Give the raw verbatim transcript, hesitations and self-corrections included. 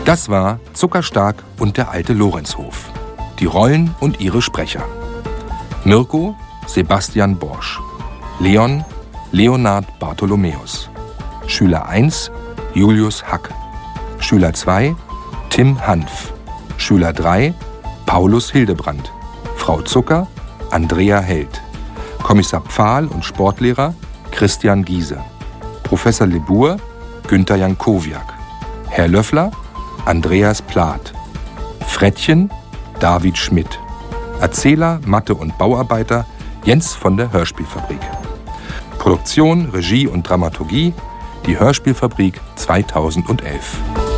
Das war Zuckerstark und der alte Lorenzhof. Die Rollen und ihre Sprecher. Mirko, Sebastian Borsch. Leon, Leonard Bartholomäus. Schüler eins, Julius Hack. Schüler zwei, Tim Hanf. Schüler drei, Paulus Hildebrand. Frau Zucker, Andrea Held. Kommissar Pfahl und Sportlehrer, Christian Giese. Professor Lebur, Günther Jankowiak. Herr Löffler, Andreas Plath. Frettchen, David Schmidt. Erzähler, Mathe- und Bauarbeiter, Jens von der Hörspielfabrik. Produktion, Regie und Dramaturgie, die Hörspielfabrik zweitausendelf.